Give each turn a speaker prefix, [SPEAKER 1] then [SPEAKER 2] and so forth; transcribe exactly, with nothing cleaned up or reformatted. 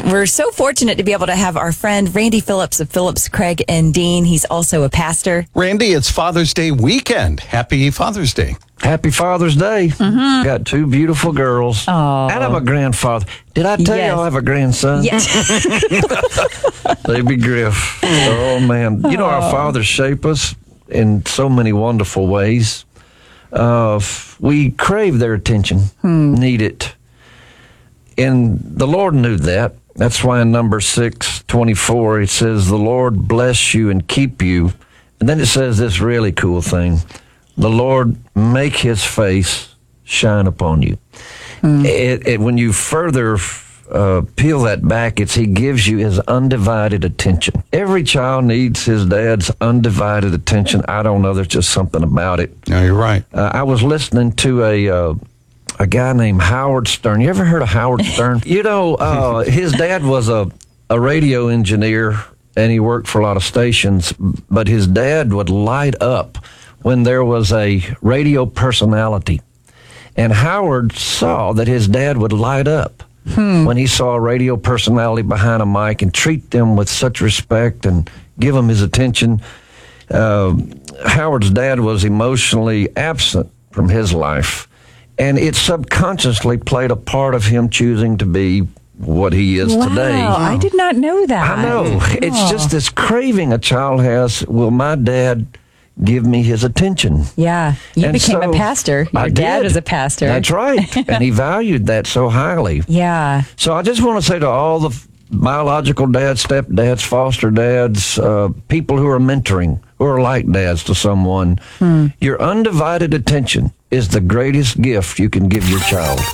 [SPEAKER 1] We're so fortunate to be able to have our friend Randy Phillips of Phillips, Craig and Dean. He's also a pastor.
[SPEAKER 2] Randy, it's Father's Day weekend. Happy Father's Day.
[SPEAKER 3] Happy Father's Day. Mm-hmm. Got two beautiful girls.
[SPEAKER 1] Aww.
[SPEAKER 3] And I'm a grandfather. Did I tell
[SPEAKER 1] Yes.
[SPEAKER 3] you I have a grandson?
[SPEAKER 1] Yes.
[SPEAKER 3] Baby Griff. Oh, man. You know, our fathers shape us in so many wonderful ways. Uh, we crave their attention, hmm. need it. And the Lord knew that. That's why in number six twenty-four, it says, the Lord bless you and keep you. And then it says this really cool thing. The Lord make his face shine upon you. Mm. It, it, when you further uh, peel that back, it's he gives you his undivided attention. Every child needs his dad's undivided attention. I don't know. There's just something about it.
[SPEAKER 2] No, you're right.
[SPEAKER 3] Uh, I was listening to a... Uh, a guy named Howard Stern. You ever heard of Howard Stern? You know, uh, his dad was a, a radio engineer, and he worked for a lot of stations, but his dad would light up when there was a radio personality. And Howard saw that his dad would light up hmm. when he saw a radio personality behind a mic and treat them with such respect and give them his attention. Uh, Howard's dad was emotionally absent from his life. And it subconsciously played a part of him choosing to be what he is
[SPEAKER 1] wow,
[SPEAKER 3] today.
[SPEAKER 1] I did not know that.
[SPEAKER 3] I know. Oh. It's just this craving a child has. Will my dad give me his attention?
[SPEAKER 1] Yeah. You
[SPEAKER 3] and
[SPEAKER 1] became
[SPEAKER 3] so
[SPEAKER 1] a pastor. Your
[SPEAKER 3] I
[SPEAKER 1] dad
[SPEAKER 3] did.
[SPEAKER 1] is a pastor.
[SPEAKER 3] That's right. And he valued that so highly.
[SPEAKER 1] Yeah.
[SPEAKER 3] So I just want to say to all the biological dads, stepdads, foster dads, uh, people who are mentoring, who are like dads to someone, hmm. your undivided attention is the greatest gift you can give your child.